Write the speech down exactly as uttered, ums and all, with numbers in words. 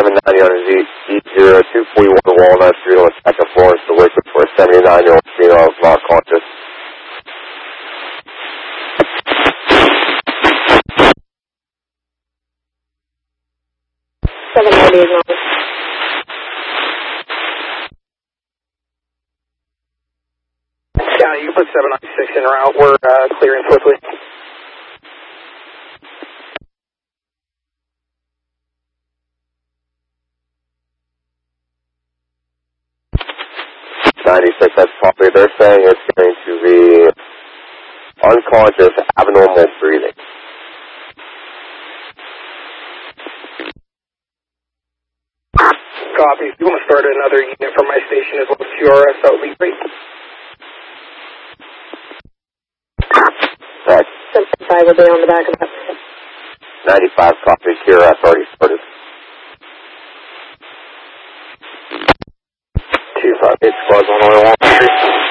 seven ninety on Z zero two forty-one Walnut Street on the second floor. So waiting for a seventy-nine-year-old female uh, conscious. seven ninety is not. Yeah, you put seven ninety-six in route. We're uh, clearing swiftly. ninety-six, that's probably, they're saying it's going to be unconscious, abnormal breathing. Copy. If you want to start another unit from my station as well as Q R S, that would be great. Right. seventy-five will be on the back of that. ninety-five, copy, Q R S already started. two five eight, squad one oh one Street.